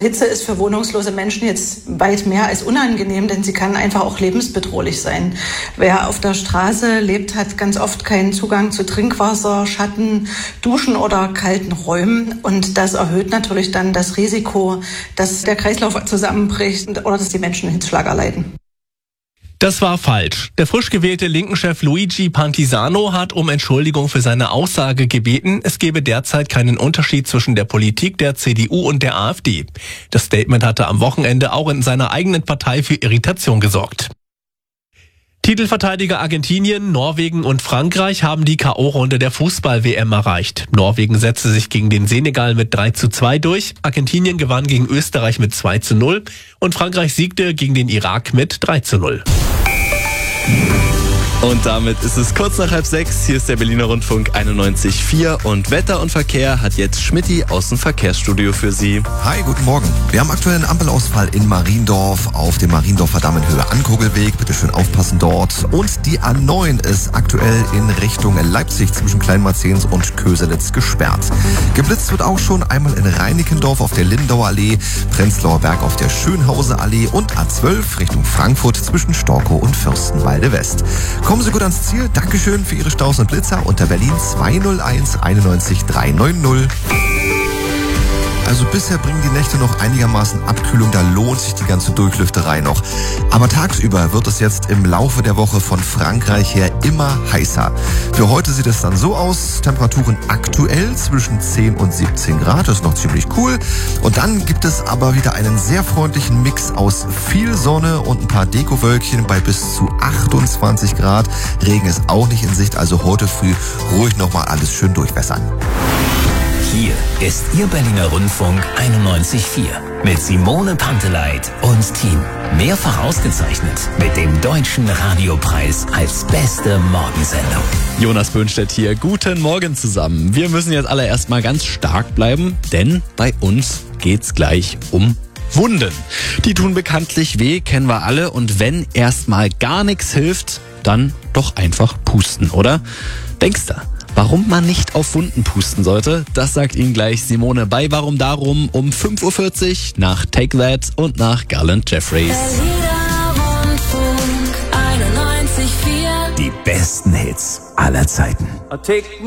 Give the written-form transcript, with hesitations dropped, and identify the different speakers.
Speaker 1: Hitze ist für wohnungslose Menschen jetzt weit mehr als unangenehm, denn sie kann einfach auch lebensbedrohlich sein. Wer auf der Straße lebt, hat ganz oft keinen Zugang zu Trinkwasser, Schatten, Duschen oder kalten Räumen. Und das erhöht natürlich dann das Risiko, dass der Kreislauf zusammenbricht oder dass die Menschen Hitzschlag erleiden.
Speaker 2: Das war falsch. Der frisch gewählte Linken-Chef Luigi Pantisano hat um Entschuldigung für seine Aussage gebeten, es gebe derzeit keinen Unterschied zwischen der Politik der CDU und der AfD. Das Statement hatte am Wochenende auch in seiner eigenen Partei für Irritation gesorgt. Titelverteidiger Argentinien, Norwegen und Frankreich haben die K.O.-Runde der Fußball-WM erreicht. Norwegen setzte sich gegen den Senegal mit 3:2 durch, Argentinien gewann gegen Österreich mit 2:0 und Frankreich siegte gegen den Irak mit 3:0.
Speaker 3: Und damit ist es kurz nach 5:30. Hier ist der Berliner Rundfunk 91.4 und Wetter und Verkehr hat jetzt Schmitty aus dem Verkehrsstudio für Sie.
Speaker 4: Hi, guten Morgen. Wir haben aktuell einen Ampelausfall in Mariendorf auf dem Mariendorfer Damm in Höhe Ankogelweg. Bitte schön aufpassen dort. Und die A9 ist aktuell in Richtung Leipzig zwischen Kleinmarzens und Köselitz gesperrt. Geblitzt wird auch schon einmal in Reinickendorf auf der Lindauer Allee, Prenzlauer Berg auf der Schönhauser Allee und A12 Richtung Frankfurt zwischen Storkow und Fürstenwalde West. Kommen Sie gut ans Ziel. Dankeschön für Ihre Staus und Blitzer unter Berlin 201 91 390. Also bisher bringen die Nächte noch einigermaßen Abkühlung, da lohnt sich die ganze Durchlüfterei noch. Aber tagsüber wird es jetzt im Laufe der Woche von Frankreich her immer heißer. Für heute sieht es dann so aus, Temperaturen aktuell zwischen 10 und 17 Grad, das ist noch ziemlich cool. Und dann gibt es aber wieder einen sehr freundlichen Mix aus viel Sonne und ein paar Dekowölkchen bei bis zu 28 Grad. Regen ist auch nicht in Sicht, also heute früh ruhig nochmal alles schön durchwässern.
Speaker 5: Hier ist Ihr Berliner Rundfunk 91.4 mit Simone Panteleit und Team. Mehrfach ausgezeichnet mit dem Deutschen Radiopreis als beste Morgensendung.
Speaker 3: Jonas Böhnstedt hier. Guten Morgen zusammen. Wir müssen jetzt alle erstmal ganz stark bleiben, denn bei uns geht's gleich um Wunden. Die tun bekanntlich weh, kennen wir alle. Und wenn erstmal gar nichts hilft, dann doch einfach pusten, oder? Denkst du? Warum man nicht auf Wunden pusten sollte, das sagt Ihnen gleich Simone bei Warum Darum um 5:40 Uhr nach Take That und nach Garland Jeffries.
Speaker 6: Berliner Rundfunk 91.4.
Speaker 5: Die besten Hits aller Zeiten.